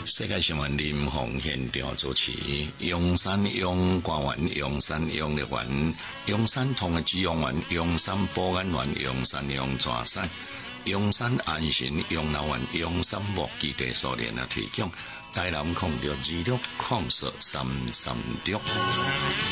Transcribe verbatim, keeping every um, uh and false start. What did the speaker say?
世界新闻林凤现场主持，阳山阳官员、阳山阳立员、阳山通的指挥员、阳山保安员、阳山阳抓山、阳山安神、阳老员、阳山木基地所连的推广，台南控着二六控说三三六。